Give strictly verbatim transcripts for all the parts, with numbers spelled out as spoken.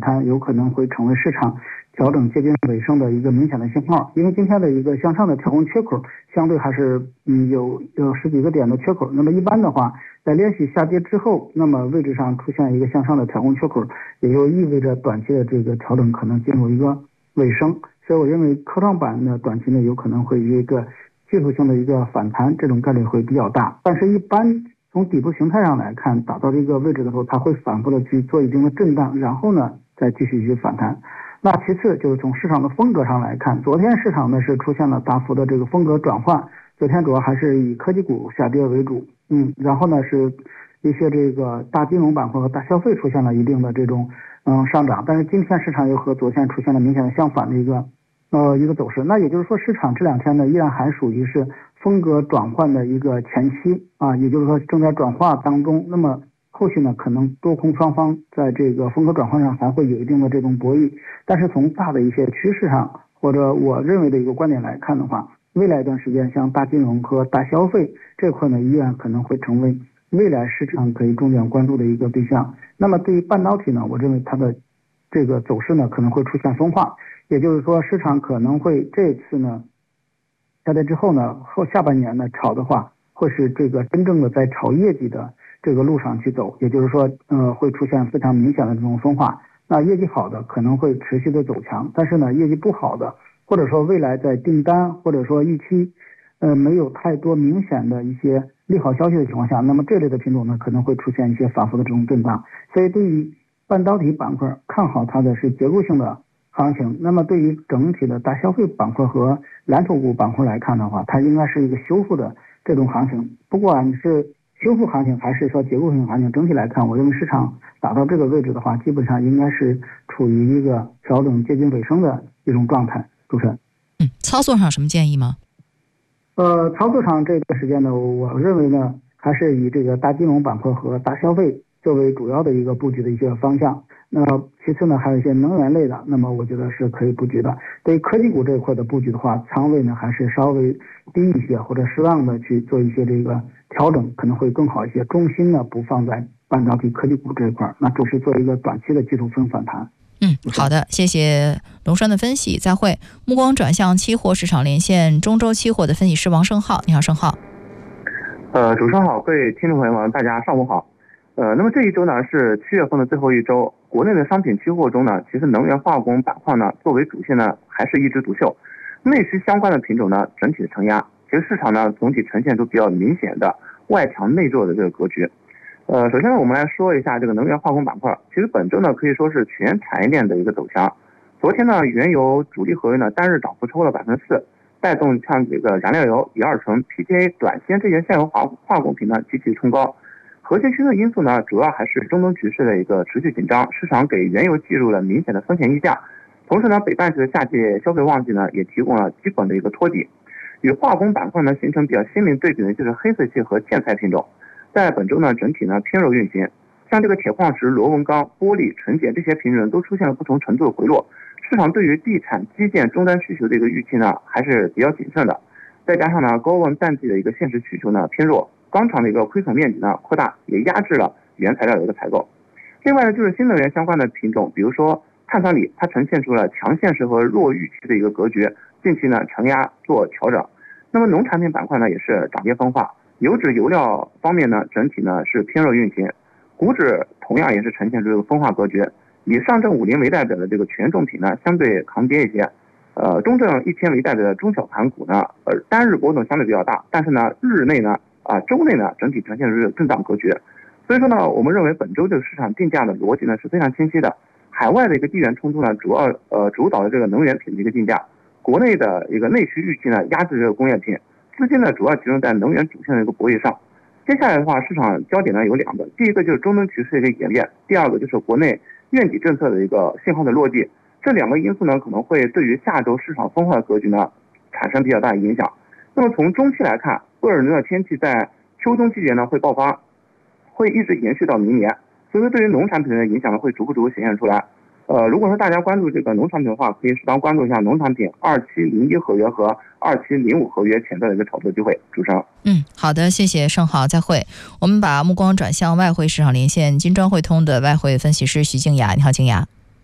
弹有可能会成为市场调整接近尾声的一个明显的信号。因为今天的一个向上的调控缺口相对还是嗯有有十几个点的缺口，那么一般的话在连续下跌之后，那么位置上出现一个向上的调控缺口，也就意味着短期的这个调整可能进入一个尾声。所以我认为科创板呢短期内有可能会有一个技术性的一个反弹，这种概率会比较大。但是一般从底部形态上来看，达到这个位置的时候，它会反复的去做一定的震荡，然后呢再继续去反弹。那其次就是从市场的风格上来看，昨天市场呢是出现了大幅的这个风格转换，昨天主要还是以科技股下跌为主，嗯，然后呢是一些这个大金融板块和大消费出现了一定的这种嗯上涨，但是今天市场又和昨天出现了明显的相反的一个呃一个走势。那也就是说市场这两天呢依然还属于是风格转换的一个前期啊，也就是说正在转化当中。那么后续呢可能多空双方在这个风格转换上还会有一定的这种博弈，但是从大的一些趋势上或者我认为的一个观点来看的话，未来一段时间像大金融和大消费这块呢依然可能会成为未来市场可以重点关注的一个对象。那么对于半导体呢，我认为它的这个走势呢可能会出现分化，也就是说市场可能会这次呢下跌之后呢，后下半年呢炒的话会是这个真正的在炒业绩的这个路上去走，也就是说呃会出现非常明显的这种分化。那业绩好的可能会持续的走强，但是呢业绩不好的或者说未来在订单或者说预期呃没有太多明显的一些利好消息的情况下，那么这类的品种呢可能会出现一些反复的这种震荡。所以对于半导体板块看好它的是结构性的行情，那么对于整体的大消费板块和蓝筹股板块来看的话，它应该是一个修复的这种行情。不管你是修复行情还是说结构性行情，整体来看我认为市场达到这个位置的话，基本上应该是处于一个调整接近尾声的一种状态。主持人嗯，操作上什么建议吗？ 呃，操作上这段时间呢，我认为呢还是以这个大金融板块和大消费作为主要的一个布局的一些方向。那其次呢还有一些能源类的，那么我觉得是可以布局的。对于科技股这一块的布局的话，仓位呢还是稍微低一些，或者适当的去做一些这个调整可能会更好一些。重心呢不放在半导体科技股这一块，那只是做一个短期的技术分反弹。 嗯，好的，谢谢龙川的分析，再会。目光转向期货市场，连线中州期货的分析师王胜浩。你好，胜浩。 呃，主持人好，各位听众朋友们，大家上午好。呃，那么这一周呢是七月份的最后一周，国内的商品期货中呢，其实能源化工板块呢作为主线呢还是一枝独秀，内需相关的品种呢整体的承压，其实市场呢总体呈现出比较明显的外强内弱的这个格局。呃，首先呢我们来说一下这个能源化工板块，其实本周呢可以说是全产业链的一个走强。昨天呢原油主力合约呢单日涨幅超过了百分之四，带动像这个燃料油、乙二醇、P T A、短纤这些下游化化工品呢集体冲高。核心驱动因素呢，主要还是中东局势的一个持续紧张，市场给原油计入了明显的风险溢价。同时呢，北半球的夏季消费旺季呢，也提供了基本的一个托底。与化工板块呢形成比较鲜明对比的就是黑色系和建材品种，在本周呢整体呢偏弱运行，像这个铁矿石、螺纹钢、玻璃、纯碱这些品种都出现了不同程度的回落。市场对于地产基建终端需求的一个预期呢还是比较谨慎的，再加上呢高温淡季的一个现实需求呢偏弱。钢厂的一个亏损面积呢扩大，也压制了原材料的一个采购。另外呢，就是新能源相关的品种，比如说碳酸锂，它呈现出了强现实和弱预期的一个格局，近期呢承压做调整。那么农产品板块呢也是涨跌分化，油脂油料方面呢整体呢是偏弱运行，股指同样也是呈现出这个分化格局。以上证五零为代表的这个权重品呢相对抗跌一些，呃，中证一千为代表的中小盘股呢，呃，单日波动相对比较大，但是呢日内呢。啊，周内呢整体呈现出震荡格局，所以说呢，我们认为本周这个市场定价的逻辑呢是非常清晰的。海外的一个地缘冲突呢，主要呃主导的这个能源品的一个定价，国内的一个内需预期呢压制这个工业品，资金呢主要集中在能源主线的一个博弈上。接下来的话，市场焦点呢有两个，第一个就是中东局势的一个演变，第二个就是国内月底政策的一个信号的落地。这两个因素呢可能会对于下周市场分化的格局呢产生比较大的影响。那么从中期来看，厄尔尼诺天气在秋冬季节呢会爆发，会一直延续到明年，所以说对于农产品的影响呢会逐步逐步显现出来。呃，如果说大家关注这个农产品的话，可以适当关注一下农产品二七零一合约和二七零五合约潜在的一个炒作机会。主持人， 嗯，好的，谢谢盛浩，再会。我们把目光转向外汇市场，连线金砖汇通的外汇分析师徐静雅。你好，静雅。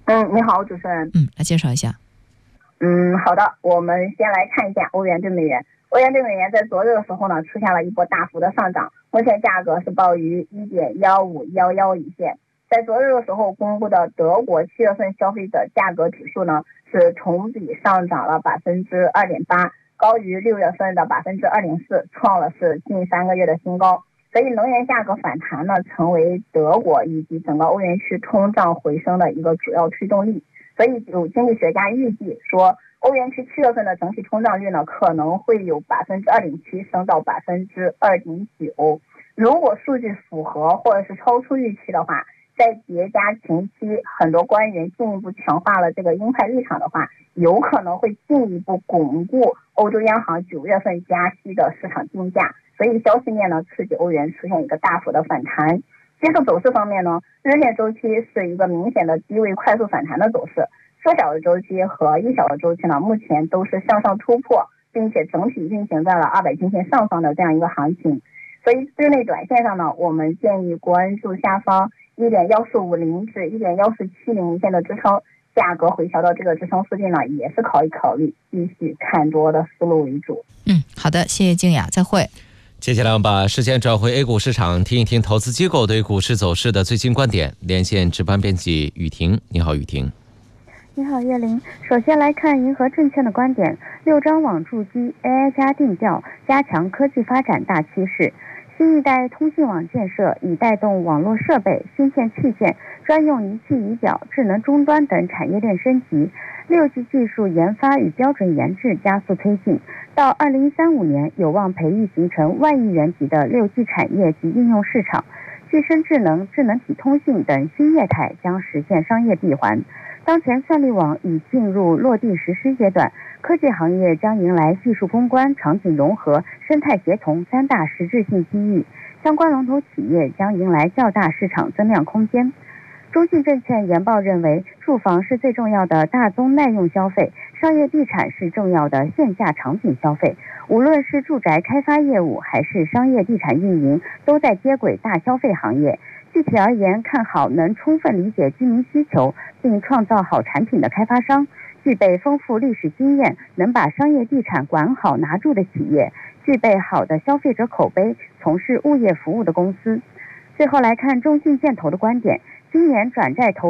嗯，你好，主持人。 嗯，来介绍一下。 嗯，好的，我们先来看一下欧元对美元。欧元对美元在昨日的时候呢，出现了一波大幅的上涨，目前价格是报于 一点一五一一 一线。在昨日的时候公布的德国七月份消费者价格指数呢，是同比上涨了百分之二点八，高于六月份的百分之二点四，创了是近三个月的新高。所以能源价格反弹呢，成为德国以及整个欧元区通胀回升的一个主要推动力。所以有经济学家预计说，欧元区七月份的整体通胀率呢，可能会有百分之二点七升到百分之二点九。如果数据符合或者是超出预期的话，再叠加近期很多官员进一步强化了这个鹰派立场的话，有可能会进一步巩固欧洲央行九月份加息的市场定价。所以消息面呢，刺激欧元出现一个大幅的反弹。技术走势方面呢，日线周期是一个明显的低位快速反弹的走势，缩小的周期和一小的周期呢，目前都是向上突破，并且整体运行在了二百均线上方的这样一个行情。所以日内短线上呢，我们建议关注下方一点一四五零至一点一四七零一线的支撑，价格回调到这个支撑附近呢，也是可以考虑继续看多的思路为主。 嗯，好的，谢谢静雅，再会。 接下来我们把时间转回 A 股市场，听一听投资机构对股市走势的最新观点。连线值班编辑雨婷，你好，雨婷。 你好，叶林。首先来看银河证券的观点，六张网筑基 A I 加定调，加强科技发展大趋势。新一代通信网建设以带动网络设备、芯片器件、专用仪器仪表、智能终端等产业链升级，六 G 技术研发与标准研制加速推进，到二零三五年有望培育形成万亿元级的六 G 产业及应用市场，具身智能、智能体通信等新业态将实现商业闭环。当前算力网已进入落地实施阶段，科技行业将迎来技术攻关、场景融合、生态协同三大实质性机遇，相关龙头企业将迎来较大市场增量空间。中信证券研报认为，住房是最重要的大宗耐用消费，商业地产是重要的线下场景消费，无论是住宅开发业务还是商业地产运营，都在接轨大消费行业。具体而言，看好能充分理解居民需求并创造好产品的开发商，具备丰富历史经验，能把商业地产管好拿住的企业，具备好的消费者口碑，从事物业服务的公司。最后来看中信建投的观点，今年转债投